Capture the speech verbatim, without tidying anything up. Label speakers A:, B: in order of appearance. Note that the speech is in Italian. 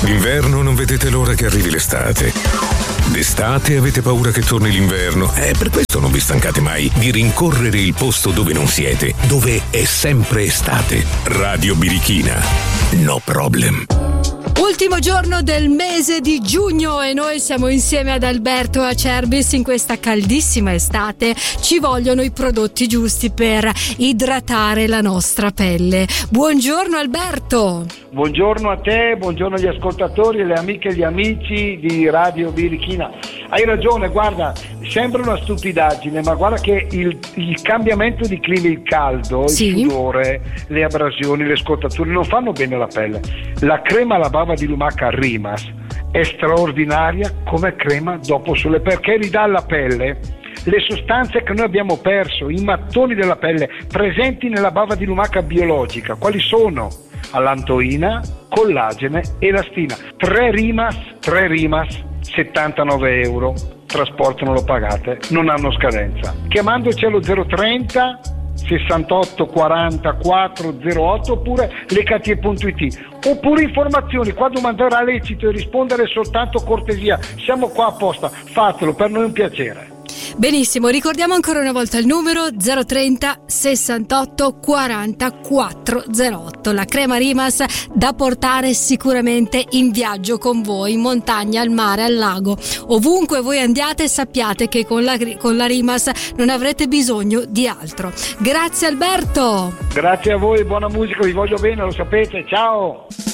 A: D'inverno non vedete l'ora che arrivi l'estate. D'estate avete paura che torni l'inverno e per questo non vi stancate mai di rincorrere il posto dove non siete, dove è sempre estate. Radio Birichina. No problem.
B: Ultimo giorno del mese di giugno e noi siamo insieme ad Alberto Acerbis in questa caldissima estate. Ci vogliono i prodotti giusti per idratare la nostra pelle. Buongiorno Alberto.
C: Buongiorno a te, buongiorno agli ascoltatori, alle amiche e agli amici di Radio Birichina. Hai ragione, guarda, sembra una stupidaggine, ma guarda che il, il cambiamento di clima, il caldo, sì. il sudore, le abrasioni, le scottature non fanno bene alla pelle. La crema alla bava di lumaca Rimas è straordinaria come crema dopo sole, perché ridà alla pelle le sostanze che noi abbiamo perso, i mattoni della pelle presenti nella bava di lumaca biologica. Quali sono? Allantoina, collagene, elastina. Tre Rimas, tre Rimas, settantanove euro. Trasporto non lo pagate, non hanno scadenza. Chiamandoci allo zero trenta sessantotto quarantaquattro zero otto oppure lecatie punto it, oppure informazioni quando manderà lecito e rispondere soltanto cortesia. Siamo qua apposta, fatelo, per noi è un piacere.
B: Benissimo, ricordiamo ancora una volta il numero zero trenta sessantotto quarantaquattro zero otto. La crema Rimas da portare sicuramente in viaggio con voi, in montagna, al mare, al lago, ovunque voi andiate sappiate che con la, con la Rimas non avrete bisogno di altro. Grazie Alberto.
C: Grazie a voi, buona musica, vi voglio bene, lo sapete, ciao.